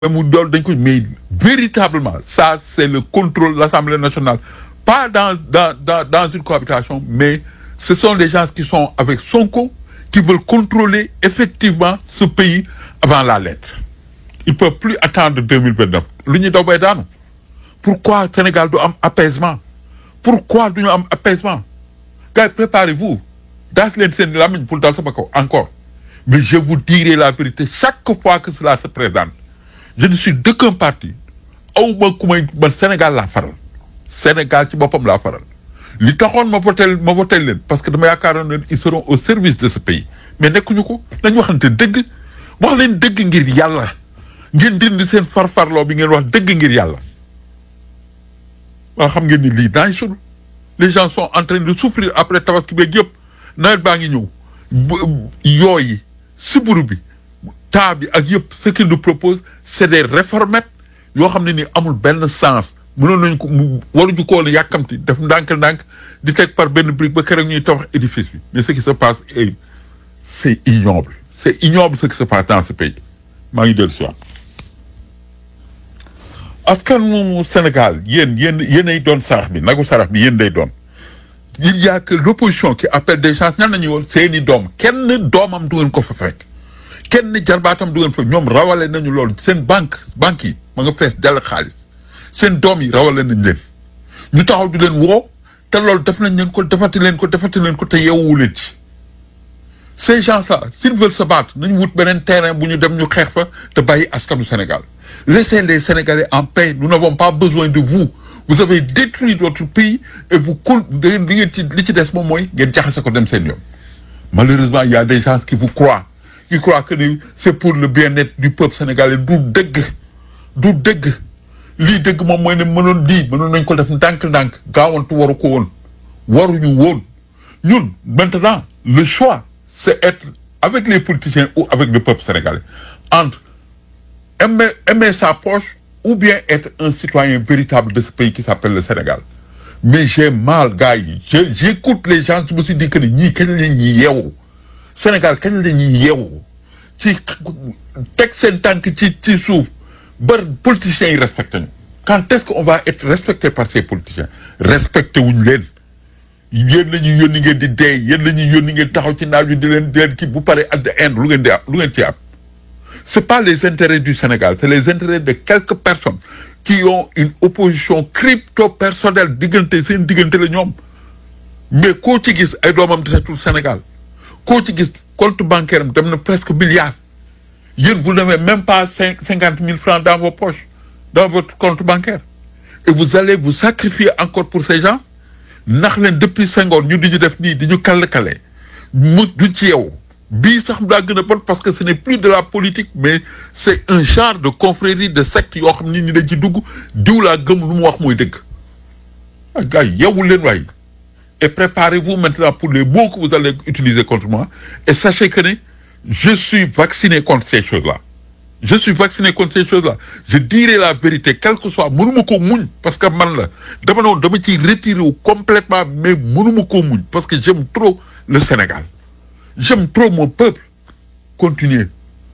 mais véritablement, ça, c'est le contrôle de l'Assemblée nationale. Pas dans une cohabitation, mais ce sont les gens qui sont avec Sonko, qui veulent contrôler effectivement ce pays avant la lettre. Ils ne peuvent plus attendre 2029. Pourquoi le Sénégal doit avoir apaisement? Pourquoi nous avons apaisement? Gars, préparez-vous. Encore. Mais je vous dirai la vérité chaque fois que cela se présente. Je ne suis d'aucun parti. Le Sénégal l'a fait. Sénégal, tu vas la faire. Les Tahon m'ont voté parce que ils seront au service de ce pays. Mais nous avons dit wax leen deug ngir yalla ngeen dindi seen farfarlo bi ngeen wax deug ngir yalla wa xam ngeen ni li daay sul les gens sont en train de souffrir après tabaski beeg yëpp nawet baa ngi ñëw yooyi siburu bi taa bi ak yëpp ce qu'ils nous proposent c'est des réformettes yoo xam ne ni amul benn sens mënoon nañ ko waruñu ko woon yàkkamti def ndànk di teg par benn brique ba keroog ñuy tabax édifice bi mais ce qui se passe c'est ignoble. C'est ignoble ce qui se passe dans ce pays. Mangi soir. Askan au Sénégal, yéen ay doon sarax bi nagu sarax bi yéen day doon. Il y a que l'opposition qui appelle des gens ñan nañu woon seeni doom kenn doomam du ngeen ko fa fekk kenn jarbaatam du ngeen fa ñoom rawale nañu loolu seen banque yi ma nga fees dell xaalis seen doom yi rawale nañ leen ñu taxaw di leen woo te loolu def nañ leen ko defati leen ko te yeewu leen ci. Ces gens-là, s'ils veulent se battre, nous avons un terrain pour nous faire askanu Sénégal. Laissez les Sénégalais en paix. Nous n'avons pas besoin de vous. Vous avez détruit votre pays et vous malheureusement, il y a des gens qui vous croient. Qui croient que c'est pour le bien-être du peuple sénégalais. D'où deg. Li deg mom moy ne mënon di mënon nañ ko def ndank gaawantu waru ko won waruñu won ñun maintenant le choix c'est être avec les politiciens ou avec le peuple sénégalais. Entre aimer sa poche ou bien être un citoyen véritable de ce pays qui s'appelle le Sénégal. Mais j'ai mal, gars. J'écoute les gens, je me suis dit que ni Sénégal, quand les texte en tant que tu souffres, les politiciens ils respectent nous. Quand est-ce qu'on va être respecté par ces politiciens? Respectez-vous les. Yéen lañu yoni ngeen di dé yéen lañu yoni ngeen taxaw ci naaju di len ki bu paré ad end lu ngeen ci am c'est pas les intérêts du Sénégal c'est les intérêts de quelques personnes qui ont une opposition crypto personnelle digënté seen digënté la ñom mais ko ci gis ay doomam desatul Sénégal ko ci gis compte bancaire dem na presque milliard yéen vous n'avez même pas 50 000 francs dans vos poches dans votre compte bancaire et vous allez vous sacrifier encore pour ces gens. Nax leen depuis Senghor ñu diñu def nii di ñu kale mu du ci yow bii sax daa gën a bon parce que ce n'est plus de la politique mais c'est un genre de confrérie de secte yoo xam ni dañ ci dugg diw laa gëm lu mu wax mooy dëgg ah gars yi yeewu leen waay et préparez-vous maintenant pour les mots que vous allez utiliser contre moi et sachez que je suis vacciné contre ces choses-là. Je suis vacciné contre ces choses-là. Je dirai la vérité, quel que soit. Parce que man je me retire complètement, mais parce que j'aime trop le Sénégal. J'aime trop mon peuple. Continuez.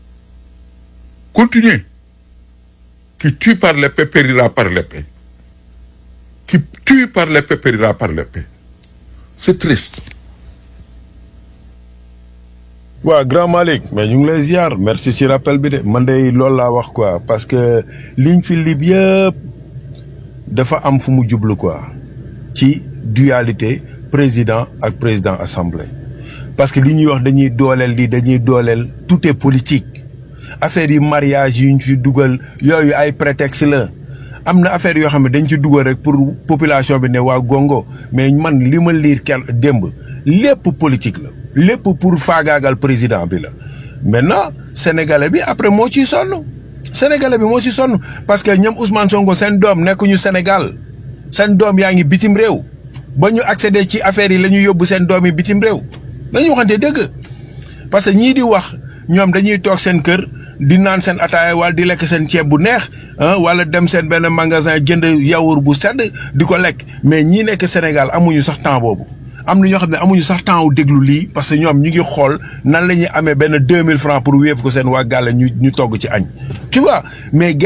Qui tue par l'épée périra par l'épée. Qui tue par l'épée périra par l'épée. C'est triste. Ouais, grand Malik, mais ñu ngi lay ziar merci ci rappel bi de man day loolu laa wax quoi parce que liñ fi lib yëpp dafa am fu mu jublu quoi ci dualité président ak président assemblée parce que li ñuy wax dañuy dooleel tout est politique affaire yi mariage yi ñu fi dugal yooyu ay prétexte la am na affaire yoo xam ne dañ ci dugal rek pour population bi ne waa gongo mais man li ma liir démb lépp politique la lépp pour faagaagal président bi la maintenant sénégalais bi après moo ciy sonn parce que ñoom Ousmane Sonko seen doom nekkuñu Sénégal seen doom yaa ngi bitim réew ba ñu accéder ci affaire yi la ñu yóbbu seen doom yi bitim réew dañuy waxante dëgg parce que ñii di wax ñoom dañuy toog seen kër di naan seen ataaya wala di lekk seen ceeb bu neex wala dem seen benn magasin jënd yaourt bu sedd di ko lekk mais ñii nekk Sénégal amuñu sax temps boobu am na ñoo xam ne amuñu sax temps wu déglu lii parce que ñoom ñu ngi xool nan la ñuy amee benn 2000 francs pour wéef ko seen waa gàlle ñu togg ci añ tu vois mais